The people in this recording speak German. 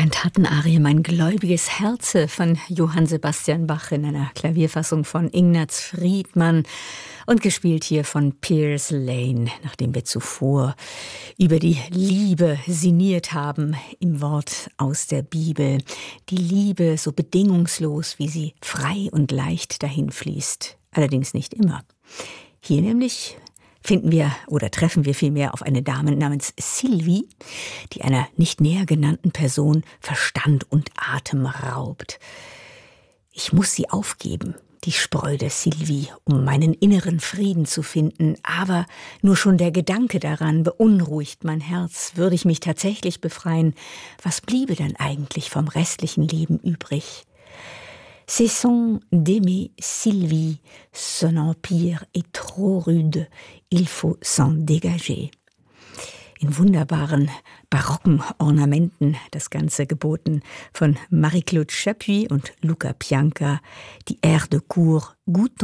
Kantatenarie Mein gläubiges Herze von Johann Sebastian Bach in einer Klavierfassung von Ignaz Friedmann und gespielt hier von Piers Lane, nachdem wir zuvor über die Liebe sinniert haben im Wort aus der Bibel. Die Liebe so bedingungslos, wie sie frei und leicht dahinfließt, allerdings nicht immer. Hier nämlich treffen wir vielmehr auf eine Dame namens Sylvie, die einer nicht näher genannten Person Verstand und Atem raubt. Ich muss sie aufgeben, die Spreude Sylvie, um meinen inneren Frieden zu finden, aber nur schon der Gedanke daran beunruhigt mein Herz. Würde ich mich tatsächlich befreien, was bliebe dann eigentlich vom restlichen Leben übrig? Cessons d'aimer Sylvie, son empire est trop rude, il faut s'en dégager. In wunderbaren, barocken Ornamenten das Ganze geboten von Marie-Claude Chapuis und Luca Pianca, die Air de Cour, Goutte